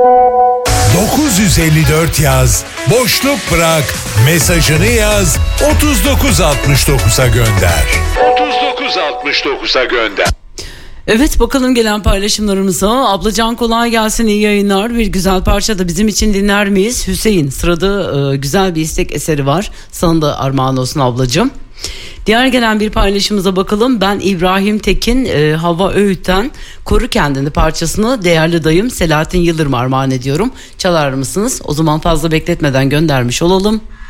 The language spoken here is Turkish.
954 yaz, boşluk bırak, mesajını yaz, 3969'a gönder. 3969'a gönder. Evet, bakalım gelen paylaşımlarımıza. Ablacan kolay gelsin, iyi yayınlar. Bir güzel parça da bizim için dinler miyiz? Hüseyin, sırada güzel bir istek eseri var. Sana da armağan olsun ablacığım. Diğer gelen bir paylaşımıza bakalım. Ben İbrahim Tekin, Hava Öğüt'ten Koru Kendini parçasını değerli dayım Selahattin Yıldırım armağan ediyorum. Çalar mısınız? O zaman fazla bekletmeden göndermiş olalım.